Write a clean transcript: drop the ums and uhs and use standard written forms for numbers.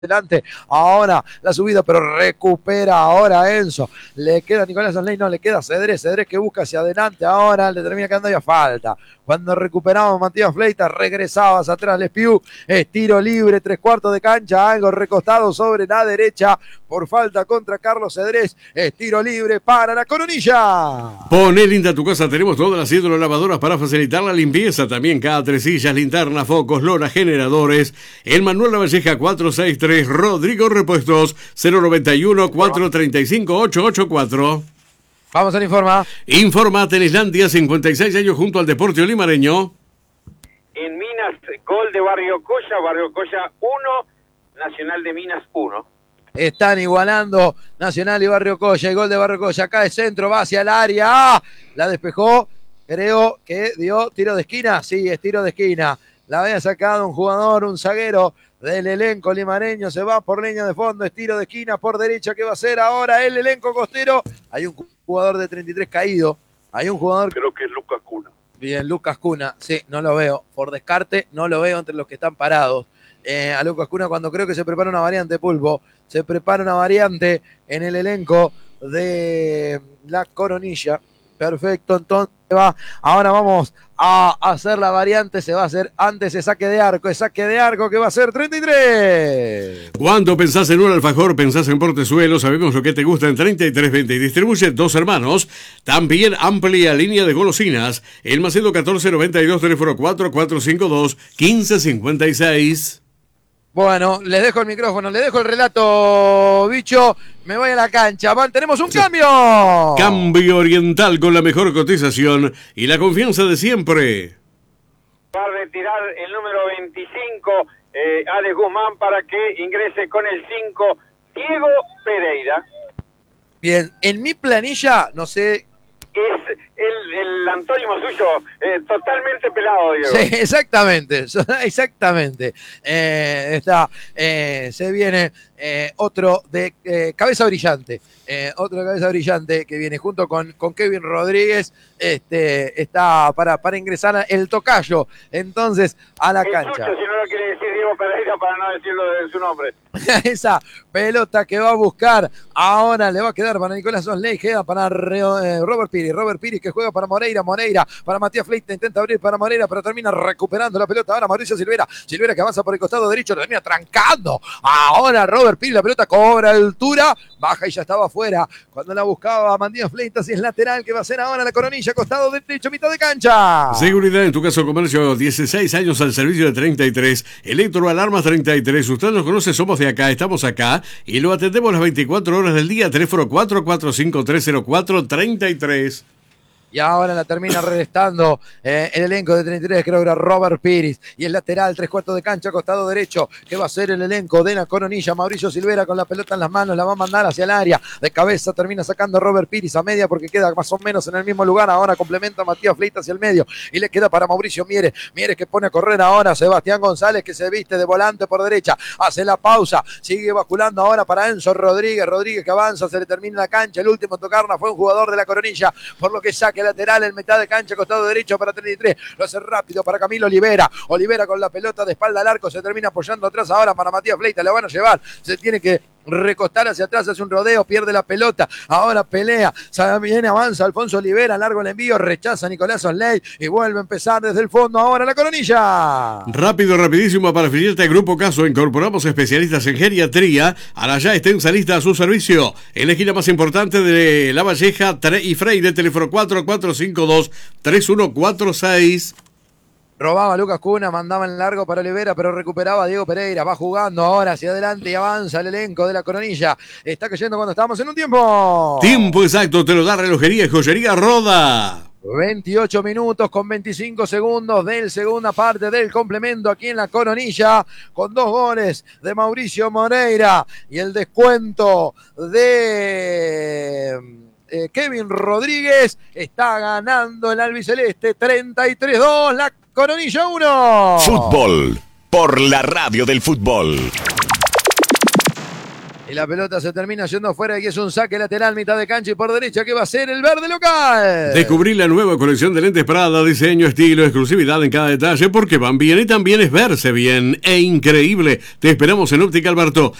Adelante, ahora la subida, pero recupera ahora Enzo. Le queda Nicolás Onley, no le queda Cedrés que busca hacia adelante. Ahora le termina quedando ya falta. Cuando recuperamos Matías Fleitas, regresaba hacia atrás Lespiu. Es tiro libre, 3/4 de cancha, algo recostado sobre la derecha por falta contra Carlos Cedrés. Es tiro libre para la Coronilla. Poné linda tu casa, tenemos todas las hidrolavadoras para facilitar la limpieza. También cada tresillas, linternas, focos, lonas, generadores. El Manuel Lavalleja 463. Rodrigo Repuestos 091-435-884. Vamos al informa. Informa Tenislandia, 56 años junto al Deporte Olimareño. En Minas, gol de Barrio Coya 1, Nacional de Minas 1. Están igualando Nacional y Barrio Coya. El gol de Barrio Coya acá de centro, va hacia el área. ¡Ah! La despejó. Creo que dio tiro de esquina. Sí, es tiro de esquina. La había sacado un jugador, un zaguero del elenco limareño. Se va por línea de fondo. Es tiro de esquina por derecha. ¿Qué va a hacer ahora el elenco costero? Hay un jugador de 33 caído. Hay un jugador. Creo que es Lucas Cuna. Bien, Lucas Cuna. Sí, no lo veo. Por descarte, no lo veo entre los que están parados. A Lucas Cuna cuando creo que se prepara una variante, Pulpo. Se prepara una variante en el elenco de la Coronilla. Perfecto, entonces va. Ahora vamos a hacer la variante. Se va a hacer antes el saque de arco. El saque de arco que va a ser 33. Cuando pensás en un alfajor, pensás en Portezuelo. Sabemos lo que te gusta en 3320. Distribuye Dos Hermanos. También amplia línea de golosinas. El Macedo 1492, teléfono 4452-1556. Bueno, les dejo el micrófono, les dejo el relato, bicho. Me voy a la cancha. Tenemos un cambio. Cambio Oriental con la mejor cotización y la confianza de siempre. Va a retirar el número 25, Alex Guzmán, para que ingrese con el 5, Diego Pereira. Bien, en mi planilla, no sé. Es el antónimo suyo, totalmente pelado, Diego. Sí, exactamente, exactamente. Se viene otro de cabeza brillante. Otro de cabeza brillante que viene junto con Kevin Rodríguez. Está para ingresar el tocayo, entonces, a la cancha. Chucho, si no lo quiere decir Diego Pereira para no decirlo de su nombre. Esa pelota que va a buscar ahora le va a quedar para Nicolás Onley, queda para Robert Piri que juega para Moreira para Matías Fleitas, intenta abrir para Moreira, pero termina recuperando la pelota ahora Mauricio Silvera que avanza por el costado derecho, lo termina trancando ahora Robert Piri, la pelota cobra altura, baja y ya estaba afuera cuando la buscaba Matías Fleitas y es lateral que va a ser ahora la Coronilla, costado derecho, mitad de cancha. Seguridad en tu caso comercio, 16 años al servicio de 33, Electroalarmas 33, usted nos conoce, somos de acá, estamos acá y lo atendemos las 24 horas del día, teléfono 445-304-33. Y ahora la termina restando el elenco de 33, creo que era Robert Piris. Y el lateral, 3/4 de cancha, costado derecho, que va a ser el elenco de la Coronilla. Mauricio Silvera con la pelota en las manos, la va a mandar hacia el área. De cabeza termina sacando Robert Piris a media porque queda más o menos en el mismo lugar. Ahora complementa a Matías Fleitas hacia el medio. Y le queda para Mauricio Mieres. Mieres que pone a correr ahora Sebastián González, que se viste de volante por derecha. Hace la pausa, sigue basculando ahora para Enzo Rodríguez. Rodríguez que avanza, se le termina la cancha. El último en tocarla fue un jugador de la Coronilla, por lo que saque lateral en mitad de cancha, costado derecho para 33, lo hace rápido para Camilo Olivera con la pelota de espalda al arco, se termina apoyando atrás ahora para Matías Fleitas, le van a llevar, se tiene que recostar hacia atrás, hace un rodeo, pierde la pelota, ahora pelea, viene, avanza Alfonso Olivera, largo el envío, rechaza Nicolás Onley y vuelve a empezar desde el fondo ahora la Coronilla. Rápido, rapidísimo para afiliarte al Grupo Caso, incorporamos especialistas en geriatría, ahora ya extensa lista a su servicio, elegí la más importante de Lavalleja y Freire, teléfono 4452-3146. Robaba Lucas Cuna, mandaba en largo para Olivera, pero recuperaba a Diego Pereira. Va jugando ahora hacia adelante y avanza el elenco de la Coronilla. Está cayendo cuando estamos en un tiempo. Tiempo exacto, te lo da Relojería y Joyería Roda. 28 minutos con 25 segundos de segunda parte del complemento aquí en la Coronilla, con 2 goles de Mauricio Moreira y el descuento de Kevin Rodríguez. Está ganando el albiceleste 33-2, la Coronilla 1. Fútbol por la radio del fútbol. Y la pelota se termina yendo afuera y es un saque lateral, mitad de cancha y por derecha que va a ser el verde local. Descubrí la nueva colección de lentes Prada, diseño, estilo, exclusividad en cada detalle porque van bien y también es verse bien e increíble. Te esperamos en Óptica Alberto.